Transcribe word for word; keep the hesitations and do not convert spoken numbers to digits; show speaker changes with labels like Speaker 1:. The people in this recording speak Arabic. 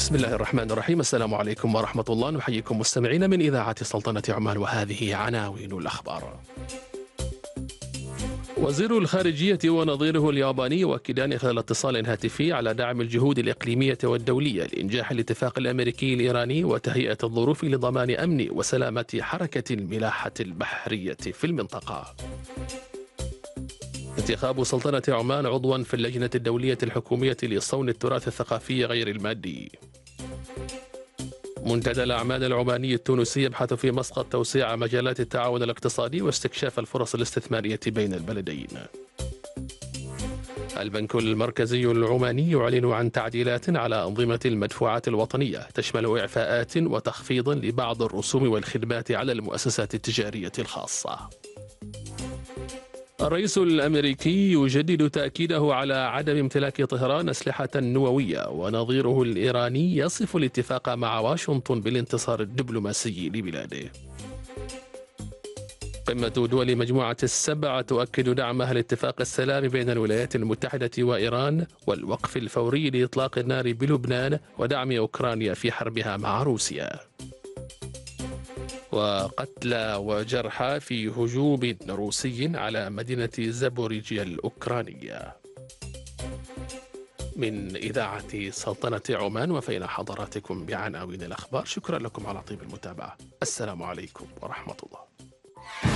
Speaker 1: بسم الله الرحمن الرحيم. السلام عليكم ورحمة الله. نحييكم مستمعين من إذاعة سلطنة عمان، وهذه عناوين الأخبار. وزير الخارجية ونظيره الياباني يؤكدان خلال اتصال هاتفي على دعم الجهود الإقليمية والدولية لإنجاح الاتفاق الأمريكي الإيراني وتهيئة الظروف لضمان أمن وسلامة حركة الملاحة البحرية في المنطقة. انتخاب سلطنة عمان عضوا في اللجنة الدولية الحكومية لصون التراث الثقافي غير المادي. منتدى الأعمال العماني التونسي يبحث في مسقط توسيع مجالات التعاون الاقتصادي واستكشاف الفرص الاستثمارية بين البلدين. البنك المركزي العماني يعلن عن تعديلات على أنظمة المدفوعات الوطنية تشمل إعفاءات وتخفيض لبعض الرسوم والخدمات على المؤسسات التجارية الخاصة. الرئيس الأمريكي يجدد تأكيده على عدم امتلاك طهران أسلحة نووية، ونظيره الإيراني يصف الاتفاق مع واشنطن بالانتصار الدبلوماسي لبلاده. قمة دول مجموعة السبع تؤكد دعمها لاتفاق السلام بين الولايات المتحدة وإيران والوقف الفوري لإطلاق النار بلبنان ودعم أوكرانيا في حربها مع روسيا. وقتلى وجرحى في هجوم روسي على مدينة زابوريجيا الأوكرانية. من إذاعة سلطنة عمان وفينا حضراتكم بعناوين الأخبار. شكرا لكم على طيب المتابعة. السلام عليكم ورحمة الله.